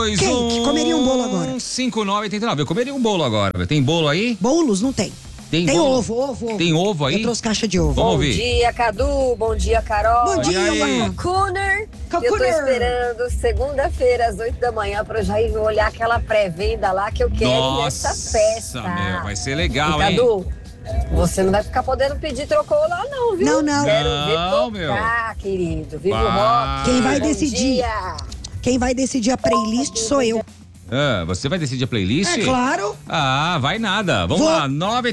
Quem? Comeria um bolo agora. 5989. Eu comeria um bolo agora. Tem bolo aí? Bolos não tem. Tem ovo. Tem ovo aí? Eu trouxe caixa de ovo. Vamos ouvir. Bom dia, Cadu. Bom dia, Carol. Bom dia, Luan. Cooner. Eu tô esperando segunda-feira às 8 da manhã pra eu já ir olhar aquela pré-venda lá que eu quero ir nessa festa. Meu, vai ser legal, e, hein? Cadu, você não vai ficar podendo pedir trocou lá não, viu? Não. Quero Não, ver tocar, querido. Viva o Vai. rock. Quem vai Bom decidir? dia. Quem vai decidir a playlist sou eu. Ah, você vai decidir a playlist? É claro. Ah, vai nada. Vamos lá,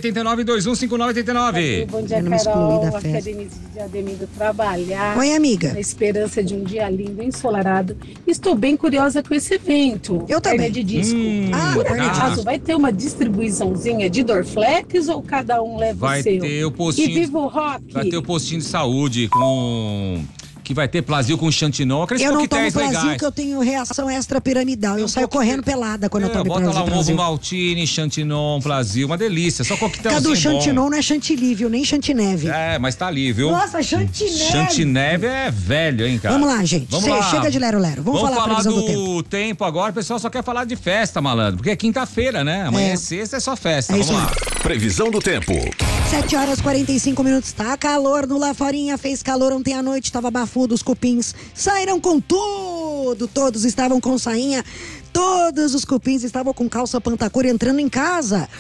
989-215989. Bom dia, Eu não me excluí Carol. da Aqui é a festa. Denise de Diadema indo trabalhar. Oi, amiga. Na esperança de um dia lindo, ensolarado. Estou bem curiosa com esse evento. Eu também. Hernia de disco. Por verdade. acaso, vai ter uma distribuiçãozinha de Dorflex ou cada um leva Vai o seu? ter o postinho. E viva o rock! Vai ter o postinho de saúde com... Que vai ter Plasil com Xantinon, aqueles Eu não tomo coquetéis Brasil legais. que eu tenho reação extrapiramidal. Eu saio correndo pelada quando eu tomo Bota lá um ovo Brasil. maltine, Xantinon, Plasil, uma delícia, só coquetelzinho Cadu, bom. Chantinon não é chantilly, viu? Nem chantineve. É, mas tá ali, viu? Nossa, chantineve. Chantineve é velho, hein, cara? Vamos lá, gente. Vamos lá. Chega de lero-lero. Vamos falar a previsão do tempo. tempo agora. O pessoal só quer falar de festa, malandro. Porque é quinta-feira, né? Amanhã é sexta, é só festa. É Vamos isso lá. Previsão do tempo. 7h45. Tá calor no Lá Forinha. Fez calor ontem à noite. Tava bafudo. Os cupins saíram com tudo. Todos estavam com sainha. Todos os cupins estavam com calça pantacura entrando em casa.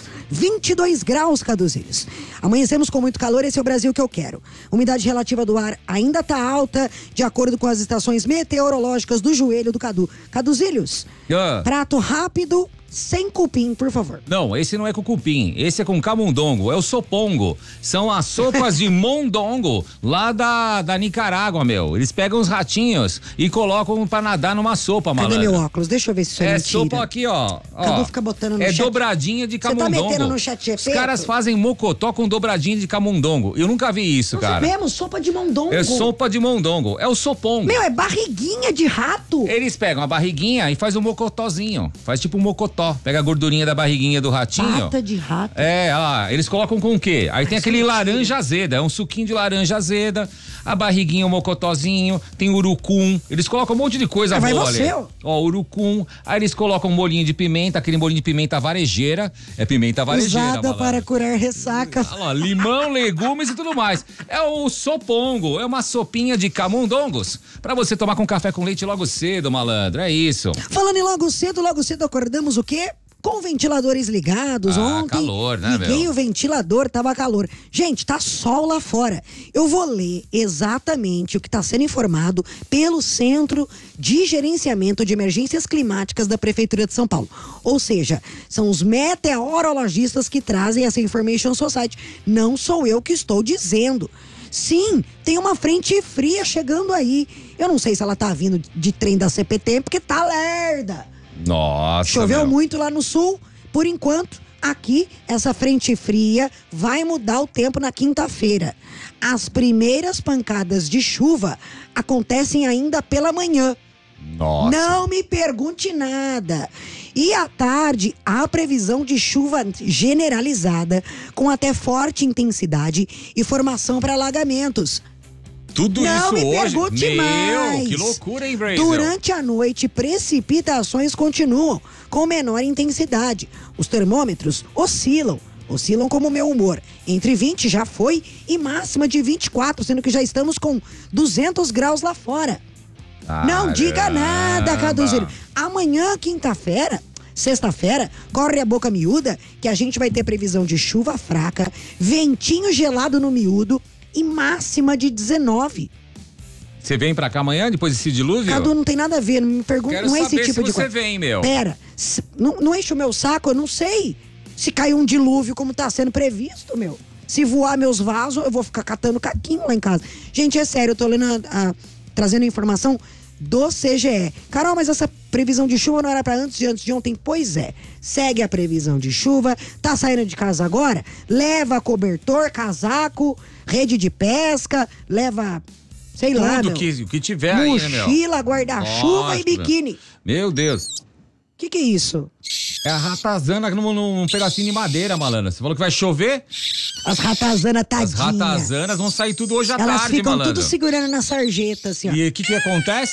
22 graus, Caduzinhos. Amanhecemos com muito calor, esse é o Brasil que eu quero. Umidade relativa do ar ainda tá alta, de acordo com as estações meteorológicas do joelho do Cadu. Caduzilhos, prato rápido, sem cupim, por favor. Não, esse não é com cupim, esse é com camundongo, é o sopongo. São as sopas de mondongo lá da Nicarágua, meu. Eles pegam os ratinhos e colocam pra nadar numa sopa, malandro. Cadê meu óculos? Deixa eu ver se isso é mentira. Sopa aqui, ó. Cadu fica botando no chat. É dobradinha de Você tá camundongo. metendo no chat Os caras fazem mocotó com dobradinha de camundongo. Eu nunca vi isso, cara. Mesmo, sopa de mondongo. É sopa de mondongo, é o sopongo. Meu, é barriguinha de rato. Eles pegam a barriguinha e faz um mocotózinho. Faz tipo um mocotó. Pega a gordurinha da barriguinha do ratinho. Pata de rato. É, olha lá, eles colocam com o quê? Aí tem aquele laranja azeda, é um suquinho de laranja azeda, a barriguinha, o mocotózinho, tem urucum, eles colocam um monte de coisa vai boa você, ali. Ó, urucum, aí eles colocam um molhinho de pimenta, aquele molhinho de pimenta varejeira, é pimenta varejeira. Usada malandro. para curar ressaca. Olha lá, limão, legumes e tudo mais. É o sopongo, é uma sopinha de camundongos, pra você tomar com café com leite logo cedo, malandro, é isso. Falando em logo cedo acordamos o quê? Com ventiladores ligados ontem. Calor, né, liguei meu? o ventilador, tava calor. Gente, tá sol lá fora. Eu vou ler exatamente o que está sendo informado pelo Centro de Gerenciamento de Emergências Climáticas da Prefeitura de São Paulo. Ou seja, são os meteorologistas que trazem essa Information Society. Não sou eu que estou dizendo. Sim, tem uma frente fria chegando aí. Eu não sei se ela tá vindo de trem da CPT, porque tá lerda. Nossa, Choveu meu. muito lá no sul, por enquanto, aqui, essa frente fria vai mudar o tempo na quinta-feira. As primeiras pancadas de chuva acontecem ainda pela manhã. Nossa. Não me pergunte nada. E à tarde, há previsão de chuva generalizada, com até forte intensidade e formação para alagamentos. Tudo Não isso me hoje? pergunte mais. Que loucura, hein, Brasil? Durante a noite, precipitações continuam com menor intensidade. Os termômetros oscilam como o meu humor. Entre 20 já foi e máxima de 24, sendo que já estamos com 200 graus lá fora. Não diga nada, Caduzinho. Amanhã, quinta-feira, sexta-feira, corre a boca miúda que a gente vai ter previsão de chuva fraca, ventinho gelado no miúdo e máxima de 19. Você vem pra cá amanhã, depois desse dilúvio? Cadu, não tem nada a ver, não me pergunta, Quero não é esse saber tipo se de você coisa. vem, meu. Pera, não enche o meu saco, eu não sei se caiu um dilúvio como tá sendo previsto, meu. Se voar meus vasos, eu vou ficar catando caquinho lá em casa. Gente, é sério, eu tô lendo, trazendo informação do CGE. Carol, mas essa previsão de chuva não era pra antes de ontem? Pois é, segue a previsão de chuva, tá saindo de casa agora? Leva cobertor, casaco, rede de pesca, leva, sei lá, Tudo meu, que tiver aí, né, meu? mochila, guarda-chuva e Nossa, biquíni. Meu Deus. Que é isso? É a ratazana num pedacinho de madeira, malandro. Você falou que vai chover? As ratazanas As tadinhas. ratazanas vão sair tudo hoje à Elas tarde, ficam malandro. tudo segurando na sarjeta, assim, ó. E o que acontece?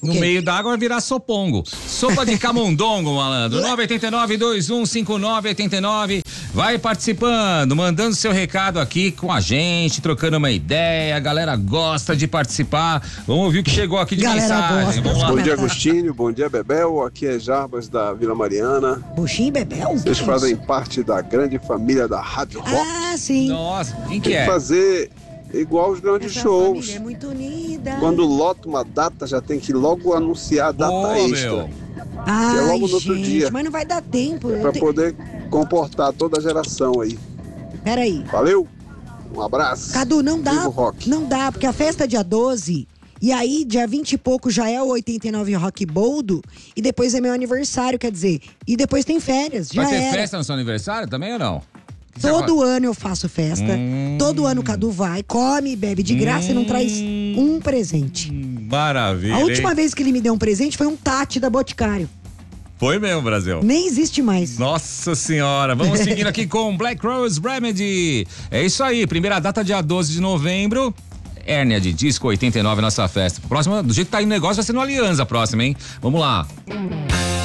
No meio da água vai virar sopongo. Sopa de camundongo, malandro. 989-2159-89. Vai participando, mandando seu recado aqui com a gente, trocando uma ideia. A galera gosta de participar. Vamos ouvir o que chegou aqui de mensagem. Vamos lá. Bom dia, Agostinho. Bom dia, Bebel. Aqui é Jarbas da Vila Mariana. Buxinho e Bebel? Vocês fazem parte da grande família da Rádio Rock. Ah, sim. Nossa, quem que Tem é? que fazer igual os grandes shows. Família é muito unida. Quando lota uma data, já tem que logo anunciar a data extra. Meu. Ai, é logo no outro gente, dia. mas não vai dar tempo. Pra poder comportar toda a geração aí. Peraí. Valeu? Um abraço. Cadu, não dá. Viva o rock. Não dá, porque a festa é dia 12. E aí, dia 20 e pouco já é o 89 Rock Boldo. E depois é meu aniversário, quer dizer. E depois tem férias. Já Vai ter era. festa no seu aniversário também ou não? Todo ano eu faço festa. Todo ano o Cadu vai, come, bebe de graça e não traz um presente. Maravilha. A última vez que ele me deu um presente foi um Tati da Boticário. Foi mesmo, Brasil. Nem existe mais. Nossa senhora, vamos seguindo aqui com Black Rose Remedy. É isso aí, primeira data dia 12 de novembro. Hérnia de Disco 89, nossa festa. Próxima, do jeito que tá aí o negócio, vai ser no Alianza próxima, hein? Vamos lá.